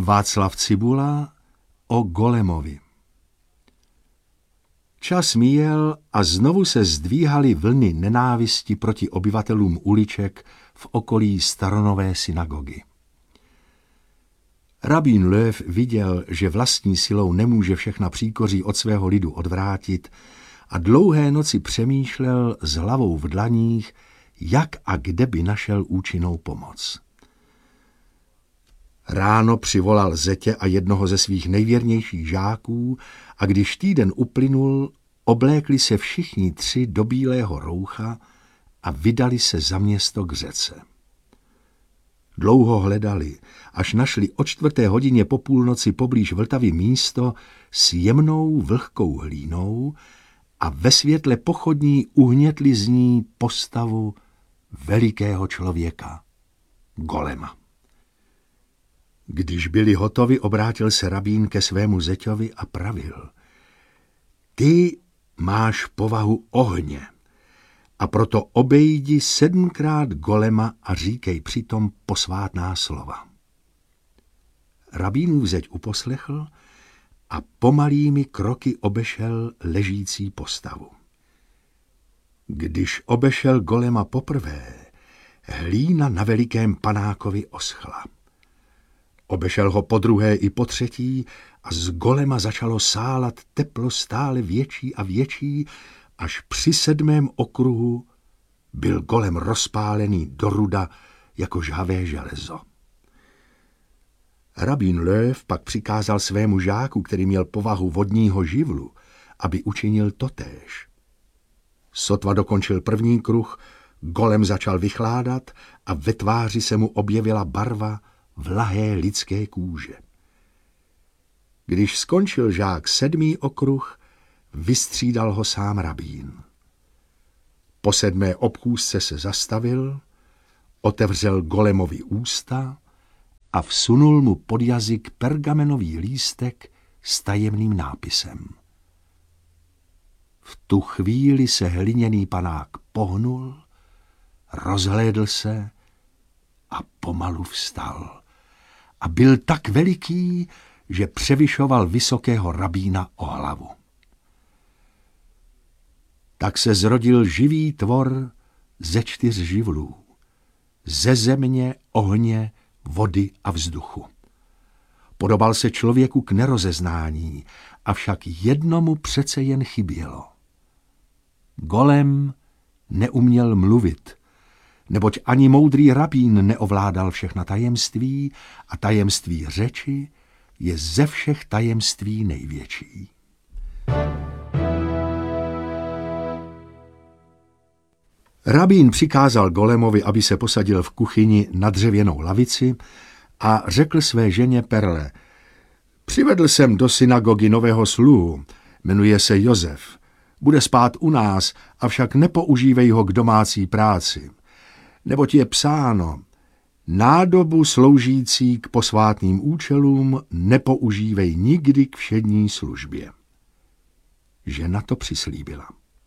Václav Cibula o Golemovi. Čas míjel a znovu se zdvíhaly vlny nenávisti proti obyvatelům uliček v okolí staronové synagogy. Rabín Löw viděl, že vlastní silou nemůže všechna příkoří od svého lidu odvrátit a dlouhé noci přemýšlel s hlavou v dlaních, jak a kde by našel účinnou pomoc. Ráno přivolal zetě a jednoho ze svých nejvěrnějších žáků a když týden uplynul, oblékli se všichni tři do bílého roucha a vydali se za město k řece. Dlouho hledali, až našli o 4:00 po půlnoci poblíž Vltavy místo s jemnou vlhkou hlínou a ve světle pochodní uhnětli z ní postavu velikého člověka, Golema. Když byli hotovi, obrátil se rabín ke svému zeťovi a pravil: Ty máš povahu ohně a proto obejdi 7krát Golema a říkej přitom posvátná slova. Rabínův zeď uposlechl a pomalými kroky obešel ležící postavu. Když obešel Golema poprvé, hlína na velikém panákovi oschla. Obešel ho podruhé i potřetí a z Golema začalo sálat teplo stále větší a větší, až při 7. okruhu byl Golem rozpálený do ruda jako žhavé železo. Rabín Löw pak přikázal svému žáku, který měl povahu vodního živlu, aby učinil totéž. Sotva dokončil 1. kruh, Golem začal vychládat a ve tváři se mu objevila barva vlahé lidské kůže. Když skončil žák 7. okruh, vystřídal ho sám rabín. Po 7. obchůzce se zastavil, otevřel Golemovi ústa a vsunul mu pod jazyk pergamenový lístek s tajemným nápisem. V tu chvíli se hliněný panák pohnul, rozhlédl se a pomalu vstal. A byl tak veliký, že převyšoval vysokého rabína o hlavu. Tak se zrodil živý tvor ze 4 živlů, ze země, ohně, vody a vzduchu. Podobal se člověku k nerozeznání, avšak jednomu přece jen chybělo. Golem neuměl mluvit, neboť ani moudrý rabín neovládal všechna tajemství a tajemství řeči je ze všech tajemství největší. Rabín přikázal Golemovi, aby se posadil v kuchyni na dřevěnou lavici a řekl své ženě Perle: Přivedl jsem do synagogy nového sluhu, jmenuje se Josef. Bude spát u nás, avšak nepoužívej ho k domácí práci. Neboť je psáno: nádobu sloužící k posvátným účelům nepoužívej nikdy k všední službě. Žena to přislíbila.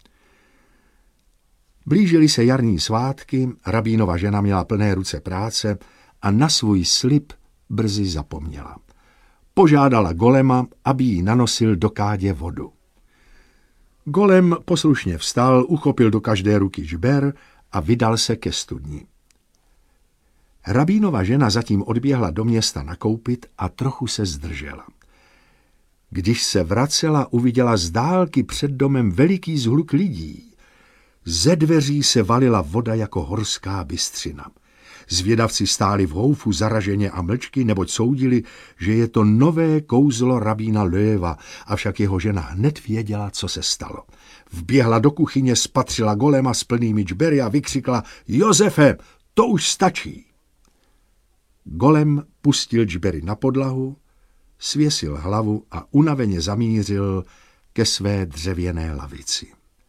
Blížily se jarní svátky, rabínova žena měla plné ruce práce a na svůj slib brzy zapomněla. Požádala Golema, aby jí nanosil do kádě vodu. Golem poslušně vstal, uchopil do každé ruky žber a vydal se ke studni. Rabínova žena zatím odběhla do města nakoupit a trochu se zdržela. Když se vracela, uviděla z dálky před domem veliký shluk lidí. Ze dveří se valila voda jako horská bystřina. Zvědavci stáli v houfu zaraženě a mlčky, neboť soudili, že je to nové kouzlo rabína Löwa, avšak jeho žena hned věděla, co se stalo. Vběhla do kuchyně, spatřila Golema s plnými džbery a vykřikla: Josefe, to už stačí! Golem pustil džbery na podlahu, svěsil hlavu a unaveně zamířil ke své dřevěné lavici.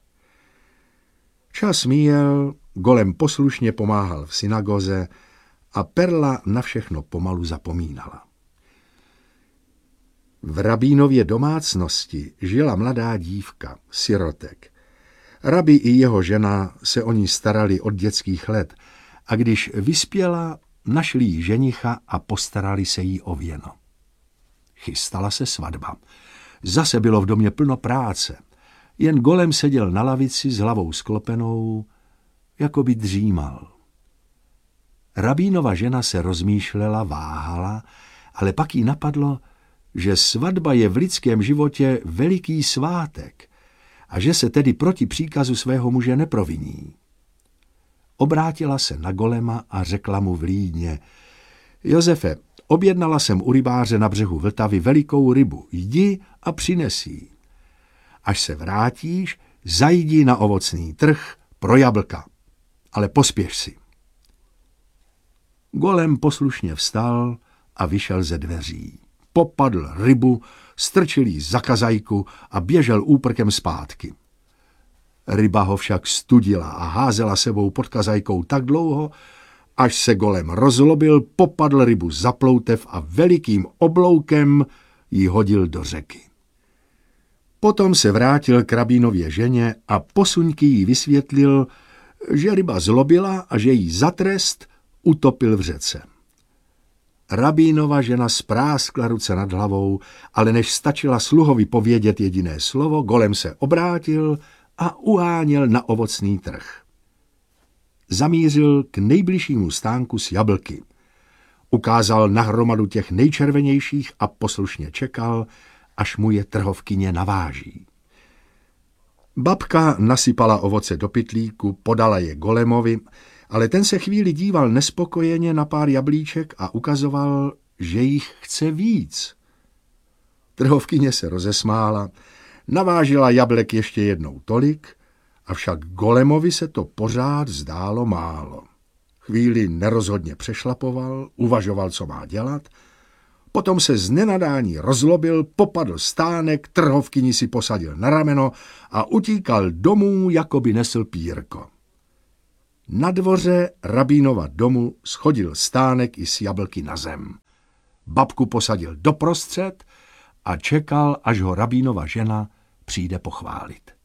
Čas míjel, Golem poslušně pomáhal v synagoze a Perla na všechno pomalu zapomínala. V rabínově domácnosti žila mladá dívka, sirotek. Rabi i jeho žena se o ní starali od dětských let a když vyspěla, našli jí ženicha a postarali se jí o věno. Chystala se svatba. Zase bylo v domě plno práce. Jen Golem seděl na lavici s hlavou sklopenou, jako by dřímal. Rabínova žena se rozmýšlela, váhala, ale pak jí napadlo, že svatba je v lidském životě veliký svátek a že se tedy proti příkazu svého muže neproviní. Obrátila se na Golema a řekla mu vlídně: Josefe, objednala jsem u rybáře na břehu Vltavy velikou rybu, jdi a přines ji. Až se vrátíš, zajdi na ovocný trh pro jablka, ale pospěš si. Golem poslušně vstal a vyšel ze dveří. Popadl rybu, strčil jí za kazajku a běžel úprkem zpátky. Ryba ho však studila a házela sebou pod kazajkou tak dlouho, až se Golem rozlobil, popadl rybu za ploutev a velikým obloukem ji hodil do řeky. Potom se vrátil k rabínově ženě a posuňky jí vysvětlil, že ryba zlobila a že jí za trest utopil v řece. Rabínova žena spráskla ruce nad hlavou, ale než stačila sluhovi povědět jediné slovo, Golem se obrátil a uháněl na ovocný trh. Zamířil k nejbližšímu stánku s jablky. Ukázal na hromadu těch nejčervenějších a poslušně čekal, až mu je trhovkyně naváží. Babka nasypala ovoce do pytlíku, podala je Golemovi, ale ten se chvíli díval nespokojeně na pár jablíček a ukazoval, že jich chce víc. Trhovkyně se rozesmála, navážila jablek ještě jednou tolik, avšak Golemovi se to pořád zdálo málo. Chvíli nerozhodně přešlapoval, uvažoval, co má dělat, potom se z nenadání rozlobil, popadl stánek, trhovkyni si posadil na rameno a utíkal domů, jako by nesl pírko. Na dvoře rabínova domu schodil stánek i s jablky na zem. Babku posadil doprostřed a čekal, až ho rabínova žena přijde pochválit.